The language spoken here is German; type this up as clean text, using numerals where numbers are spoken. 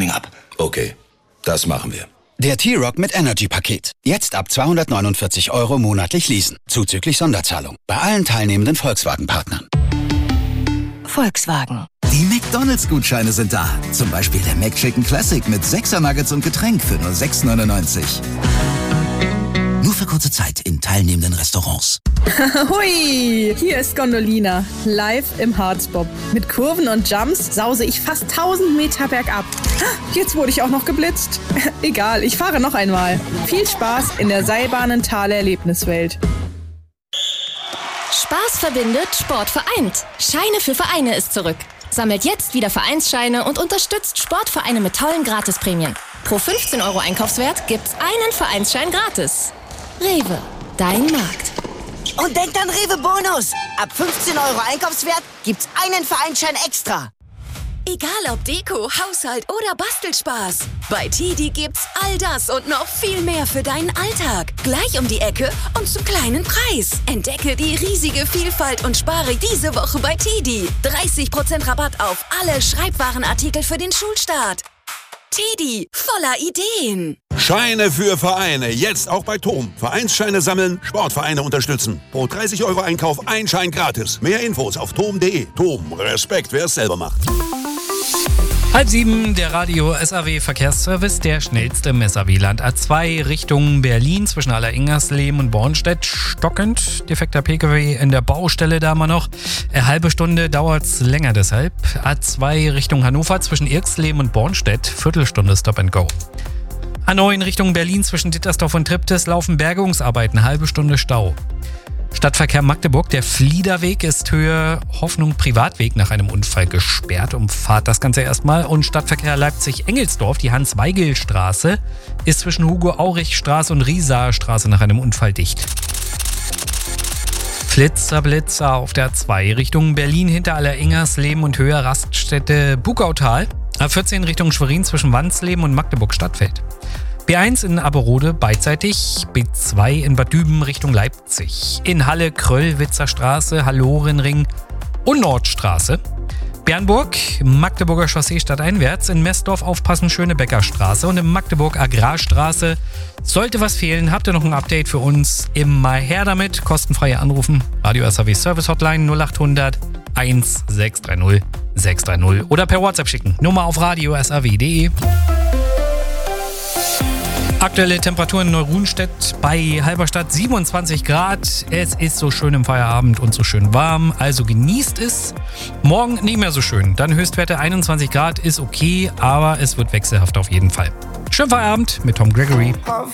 Training ab. Okay, das machen wir. Der T-Rock mit Energy-Paket. Jetzt ab 249 € monatlich leasen. Zuzüglich Sonderzahlung. Bei allen teilnehmenden Volkswagen-Partnern. Volkswagen. Die McDonalds-Gutscheine sind da. Zum Beispiel der McChicken Classic mit 6er Nuggets und Getränk für nur 6,99 €. Nur für kurze Zeit in teilnehmenden Restaurants. Hui, hier ist Gondolina, live im Harzbob. Mit Kurven und Jumps sause ich fast 1000 Meter bergab. Jetzt wurde ich auch noch geblitzt. Egal, ich fahre noch einmal. Viel Spaß in der Seilbahnenthaler Erlebniswelt. Spaß verbindet, Sport vereint. Scheine für Vereine ist zurück. Sammelt jetzt wieder Vereinsscheine und unterstützt Sportvereine mit tollen Gratisprämien. Pro 15 € Einkaufswert gibt's einen Vereinsschein gratis. Rewe, dein Markt. Und denkt an Rewe Bonus. Ab 15 € Einkaufswert gibt's einen Vereinsschein extra. Egal ob Deko, Haushalt oder Bastelspaß. Bei TEDi gibt's all das und noch viel mehr für deinen Alltag. Gleich um die Ecke und zum kleinen Preis. Entdecke die riesige Vielfalt und spare diese Woche bei TEDi. 30% Rabatt auf alle Schreibwarenartikel für den Schulstart. TEDi, voller Ideen. Scheine für Vereine, jetzt auch bei TOM. Vereinsscheine sammeln, Sportvereine unterstützen. Pro 30 € Einkauf ein Schein gratis. Mehr Infos auf tom.de. TOM, Respekt, wer es selber macht. 6:30, der Radio SAW Verkehrsservice, der schnellste im SAW-Land. A2 Richtung Berlin zwischen Allersingersleben und Bornstedt stockend. Defekter PKW in der Baustelle da immer noch. Eine halbe Stunde dauert's länger deshalb. A2 Richtung Hannover zwischen Irxleben und Bornstedt. Viertelstunde Stop and Go. A9 Richtung Berlin zwischen Dittersdorf und Triptis laufen Bergungsarbeiten. Halbe Stunde Stau. Stadtverkehr Magdeburg, der Fliederweg ist Höhe Hoffnung Privatweg nach einem Unfall gesperrt. Umfahrt das Ganze erstmal. Und Stadtverkehr Leipzig-Engelsdorf, die Hans-Weigel-Straße, ist zwischen Hugo-Aurich-Straße und Riesaer Straße nach einem Unfall dicht. Blitzer auf der A2 Richtung Berlin hinter Alleringersleben und Höhe Raststätte Bugautal. A14 Richtung Schwerin zwischen Wansleben und Magdeburg-Stadtfeld. B1 in Aberode beidseitig, B2 in Bad Düben Richtung Leipzig. In Halle Kröllwitzer Straße, Hallorenring und Nordstraße. Bernburg, Magdeburger Chaussee stadteinwärts. In Messdorf aufpassen, Schönebecker Straße. Und in Magdeburg Agrarstraße. Sollte was fehlen, habt ihr noch ein Update für uns? Immer her damit. Kostenfreie Anrufen. Radio SAW Service Hotline 0800 1630 630. Oder per WhatsApp schicken. Nummer auf radiosaw.de. Aktuelle Temperaturen in Neuruhnstedt bei Halberstadt 27 Grad. Es ist so schön im Feierabend und so schön warm, also genießt es. Morgen nicht mehr so schön. Dann Höchstwerte 21 Grad ist okay, aber es wird wechselhaft auf jeden Fall. Schönen Feierabend mit Tom Gregory.